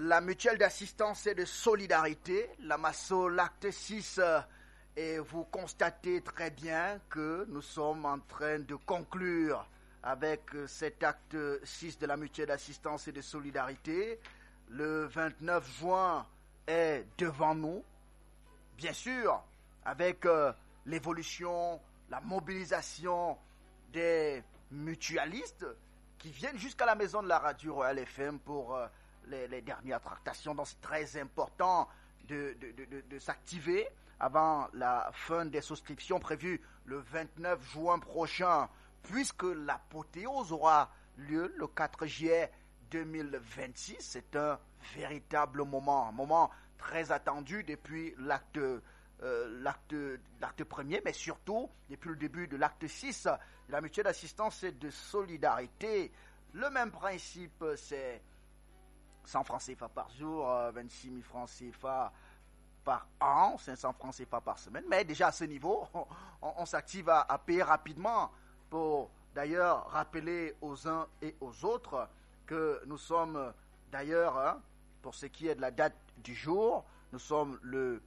la mutuelle d'assistance et de solidarité, la MASSO, l'acte 6, et vous constatez très bien que nous sommes en train de conclure avec cet acte 6 de la mutuelle d'assistance et de solidarité. Le 29 juin est devant nous, bien sûr, avec l'évolution, la mobilisation des mutualistes qui viennent jusqu'à la maison de la radio Royal FM pour les dernières tractations. Donc c'est très important de s'activer avant la fin des souscriptions prévues le 29 juin prochain, puisque l'apothéose aura lieu le 4 juillet 2026. C'est un véritable moment, un moment très attendu depuis l'acte premier, mais surtout depuis le début de l'acte 6 de la mutuelle d'assistance et de solidarité. Le même principe, c'est 100 francs CFA par jour, 26 000 francs CFA par an, 500 francs CFA par semaine. Mais déjà à ce niveau, on s'active à payer rapidement pour d'ailleurs rappeler aux uns et aux autres que nous sommes d'ailleurs, pour ce qui est de la date du jour, nous sommes le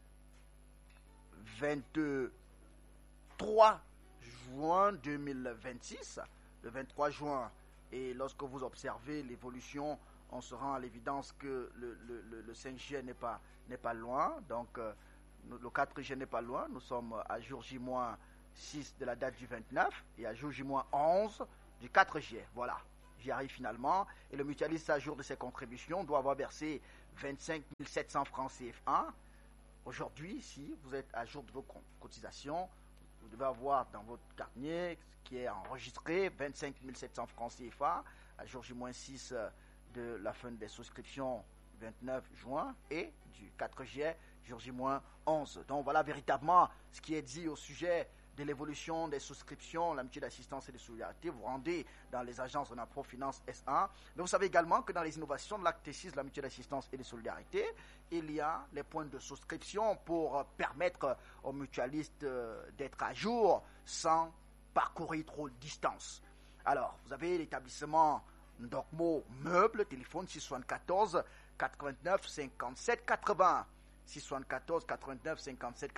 23 juin 2026, le 23 juin, et lorsque vous observez l'évolution, on se rend à l'évidence que le 5 juillet n'est pas loin, donc le 4 juillet n'est pas loin, nous sommes à jour J-6 de la date du 29 et à jour J-11 du 4 juillet, voilà, j'y arrive finalement, et le mutualiste à jour de ses contributions doit avoir versé 25 700 francs CFA. Aujourd'hui, si vous êtes à jour de vos cotisations, vous devez avoir dans votre carnet qui est enregistré 25 700 francs CFA à jour J-6 de la fin des souscriptions 29 juin et du 4 juillet jour J-11. Donc voilà véritablement ce qui est dit au sujet de l'évolution des souscriptions, la mutuelle d'assistance et de solidarité. Vous rendez dans les agences Renapro Finance SA. Mais vous savez également que dans les innovations de l'acte 6 de la mutuelle d'assistance et de solidarité, il y a les points de souscription pour permettre aux mutualistes d'être à jour sans parcourir trop de distance. Alors, vous avez l'établissement Ndokmo Meubles, téléphone 674 89 57 80. 674 89 57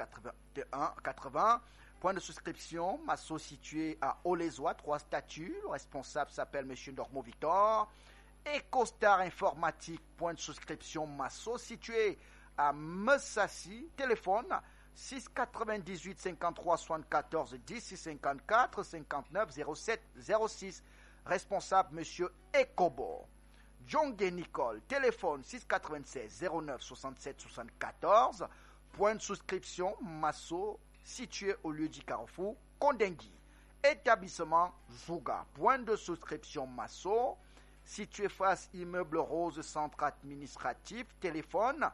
80. Point de souscription, Masso situé à Olezois, 3 statuts. Le responsable s'appelle M. Ndokmo Victor. EcoStar Informatique, point de souscription Masso situé à Messassi. Téléphone 698 53 74 10 654 59 07 06. Responsable M. Ekobo. Djongue Nicole, téléphone 696 09 67 74. Point de souscription Masso situé au lieu du carrefour Kondengui. Établissement Zouga, point de souscription Masso situé face immeuble Rose centre administratif. Téléphone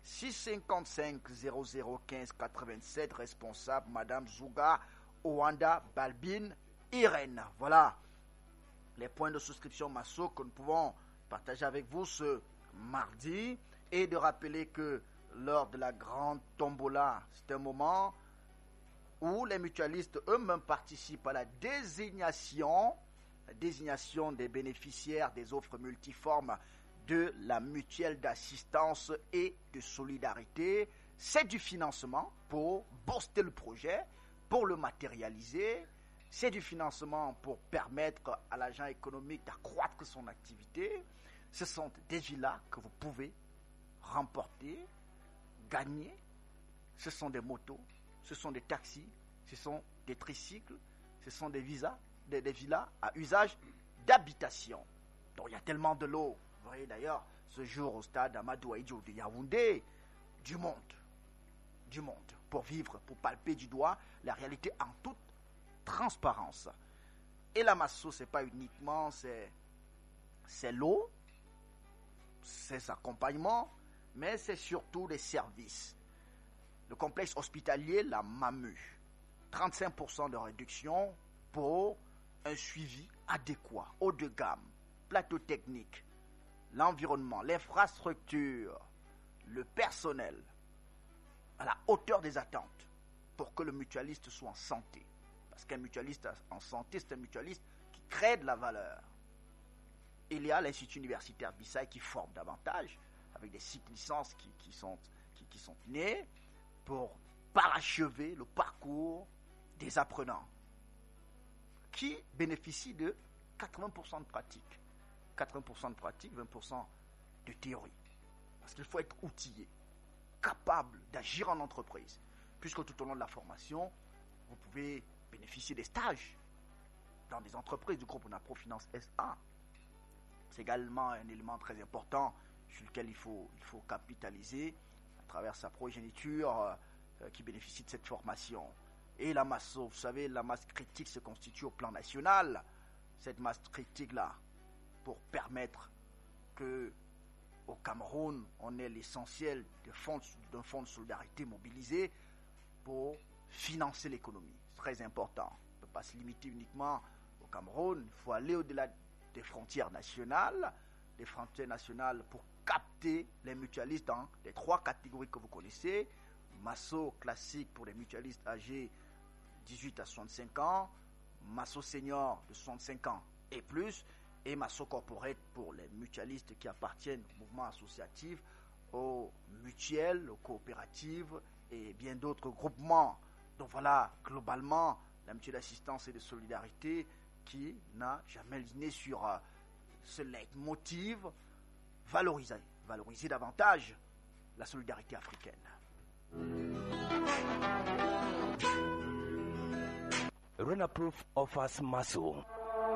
655 00 15 87. Responsable Madame Zouga Oanda Balbine Irène. Voilà les points de souscription Masso que nous pouvons partager avec vous ce mardi, et de rappeler que lors de la grande tombola, c'est un moment où les mutualistes eux-mêmes participent à la désignation des bénéficiaires des offres multiformes de la mutuelle d'assistance et de solidarité. C'est du financement pour booster le projet, pour le matérialiser. C'est du financement pour permettre à l'agent économique d'accroître son activité. Ce sont des villas que vous pouvez remporter, gagner. Ce sont des motos, ce sont des taxis, ce sont des tricycles, ce sont des villas à usage d'habitation. Donc il y a tellement de l'eau. Vous voyez d'ailleurs ce jour au stade Amadou Ahidjo de Yaoundé, du monde, pour vivre, pour palper du doigt la réalité en toute transparence. Et la Masso, c'est pas uniquement c'est l'eau, c'est ses accompagnements, mais c'est surtout les services. Le complexe hospitalier, la MAMU, 35% de réduction pour un suivi adéquat, haut de gamme, plateau technique, l'environnement, l'infrastructure, le personnel, à la hauteur des attentes, pour que le mutualiste soit en santé. Parce qu'un mutualiste en santé, c'est un mutualiste qui crée de la valeur. Il y a l'Institut universitaire Bissaï qui forme davantage, avec des 6 licences qui sont nées pour parachever le parcours des apprenants qui bénéficient de 80% de pratique. 80% de pratique, 20% de théorie. Parce qu'il faut être outillé, capable d'agir en entreprise. Puisque tout au long de la formation, vous pouvez bénéficier des stages dans des entreprises du groupe Unapro Finance SA. C'est également un élément très important sur lequel il faut capitaliser à travers sa progéniture qui bénéficie de cette formation. Et la masse, vous savez, la masse critique se constitue au plan national. Cette masse critique-là, pour permettre que au Cameroun, on ait l'essentiel d'un fonds de solidarité mobilisé pour financer l'économie. C'est très important. On ne peut pas se limiter uniquement au Cameroun. Il faut aller au-delà des frontières nationales. Les frontières nationales pour capter les mutualistes dans les 3 catégories que vous connaissez. Masso classique pour les mutualistes âgés 18 à 65 ans. Masso senior de 65 ans et plus. Et Masso corporate pour les mutualistes qui appartiennent au mouvement associatif, aux mutuelles, aux coopératives et bien d'autres groupements. Donc voilà, globalement, la mutuelle d'assistance et de solidarité qui n'a jamais ligné sur ce leitmotiv, valoriser davantage la solidarité africaine. RENAPROF offers Masso.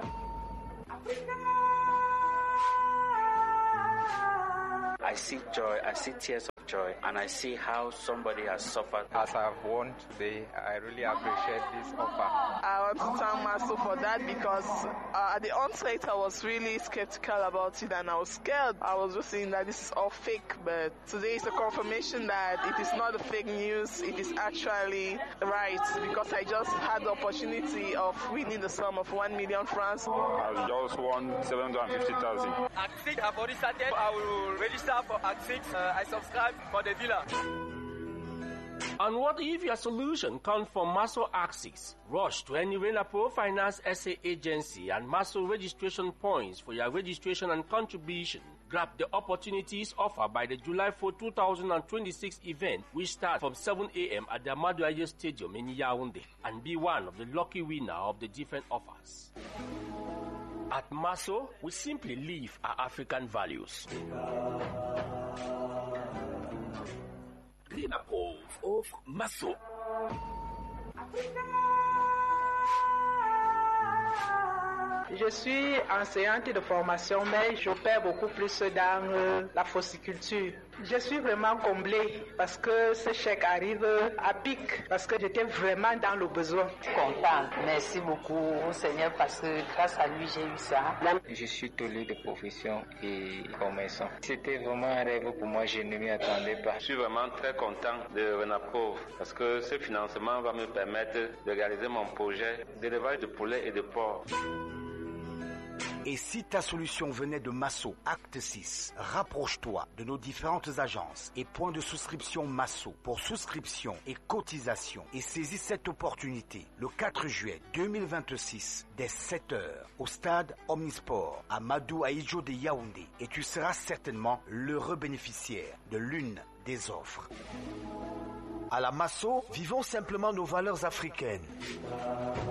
I see joy, I see tears of joy, and I see how somebody has suffered. As I've won today, I really appreciate this offer. I want to thank Masso for that because at the onset I was really skeptical about it and I was scared. I was just saying that this is all fake, but today is a confirmation that it is not a fake news, it is actually right because I just had the opportunity of winning the sum of 1 million francs. I just won 750,000. Act 6 have already started. I will register for Act 6. I subscribe for the villa. And what if your solution comes from Masso Axis? Rush to any RENAPROF Finance SA agency and Masso registration points for your registration and contribution. Grab the opportunities offered by the July 4, 2026 event, which starts from 7 a.m. at the Amadou Aye Stadium in Yaoundé, and be one of the lucky winner of the different offers. At Masso, we simply live our African values. RENAPROF of Masso. Je suis enseignante de formation, mais j'opère beaucoup plus dans la fossiculture. Je suis vraiment comblée parce que ce chèque arrive à pic, parce que j'étais vraiment dans le besoin. Content. Merci beaucoup au Seigneur parce que grâce à lui, j'ai eu ça. Je suis tôlier de profession et commerçant. C'était vraiment un rêve pour moi, je ne m'y attendais pas. Je suis vraiment très content de RENAPROF parce que ce financement va me permettre de réaliser mon projet d'élevage de poulets et de porcs. Et si ta solution venait de Masso Acte 6, rapproche-toi de nos différentes agences et points de souscription Masso pour souscription et cotisation et saisis cette opportunité le 4 juillet 2026 dès 7h au stade Omnisport à Amadou Aye de Yaoundé et tu seras certainement l'heureux bénéficiaire de l'une des offres. À la Masso, vivons simplement nos valeurs africaines.